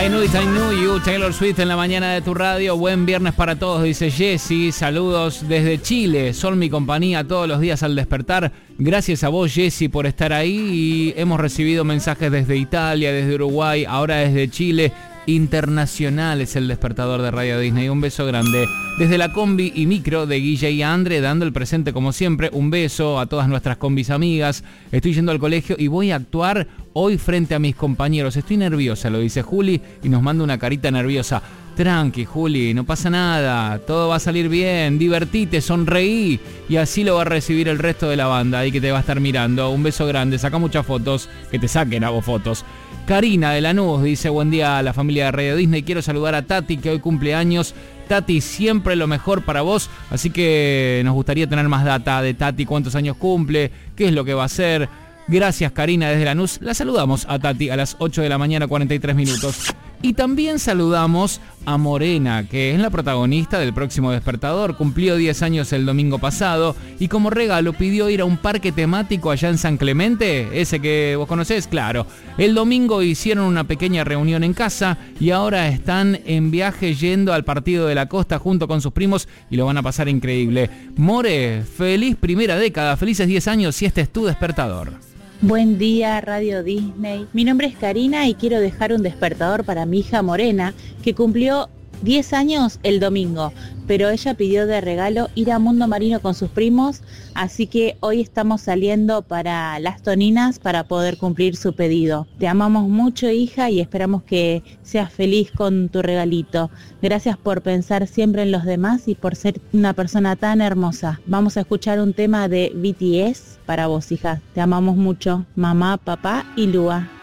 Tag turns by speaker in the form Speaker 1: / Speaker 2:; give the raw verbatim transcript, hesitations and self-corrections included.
Speaker 1: I Knew It, I Knew You, Taylor Swift en la mañana de tu radio. Buen viernes para todos, dice Jessy. Saludos desde Chile. Son mi compañía todos los días al despertar. Gracias a vos, Jessy, por estar ahí. Y hemos recibido mensajes desde Italia, desde Uruguay, ahora desde Chile. Internacional es el despertador de Radio Disney. Un beso grande. Desde la combi y micro de Guille y Andre, dando el presente como siempre. Un beso a todas nuestras combis amigas. Estoy yendo al colegio y voy a actuar hoy frente a mis compañeros. Estoy nerviosa, lo dice Juli, y nos manda una carita nerviosa. Tranqui, Juli, no pasa nada, todo va a salir bien, divertite, sonreí, y así lo va a recibir el resto de la banda ahí que te va a estar mirando. Un beso grande, saca muchas fotos, que te saquen a vos fotos. Karina de Lanús dice: buen día a la familia de Radio Disney, quiero saludar a Tati que hoy cumple años. Tati, siempre lo mejor para vos, así que nos gustaría tener más data de Tati, cuántos años cumple, qué es lo que va a hacer. Gracias, Karina, desde Lanús. La saludamos a Tati a las ocho de la mañana, cuarenta y tres minutos. Y también saludamos a Morena, que es la protagonista del próximo despertador. Cumplió diez años el domingo pasado y como regalo pidió ir a un parque temático allá en San Clemente, ese que vos conocés, claro. El domingo hicieron una pequeña reunión en casa y ahora están en viaje yendo al partido de la costa junto con sus primos y lo van a pasar increíble. More, feliz primera década, felices diez años y este es tu despertador.
Speaker 2: Buen día, Radio Disney. Mi nombre es Karina y quiero dejar un despertador para mi hija Morena, que cumplió diez años el domingo, pero ella pidió de regalo ir a Mundo Marino con sus primos, así que hoy estamos saliendo para Las Toninas para poder cumplir su pedido. Te amamos mucho, hija, y esperamos que seas feliz con tu regalito. Gracias por pensar siempre en los demás y por ser una persona tan hermosa. Vamos a escuchar un tema de B T S para vos, hija. Te amamos mucho, mamá, papá y Lua.